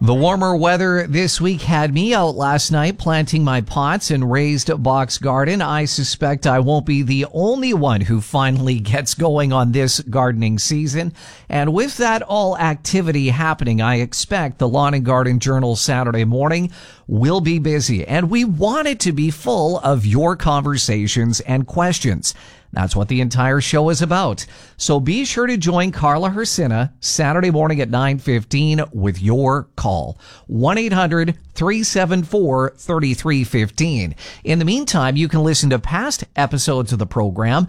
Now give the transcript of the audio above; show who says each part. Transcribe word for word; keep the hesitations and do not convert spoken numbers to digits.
Speaker 1: The warmer weather this week had me out last night planting my pots and raised box garden. I suspect I won't be the only one who finally gets going on this gardening season. And with that all activity happening, I expect the Lawn and Garden Journal Saturday morning will be busy. And we want it to be full of your conversations and questions. That's what the entire show is about. So be sure to join Carla Hersina Saturday morning at nine fifteen with your call. one eight hundred three seven four three three one five. In the meantime, you can listen to past episodes of the program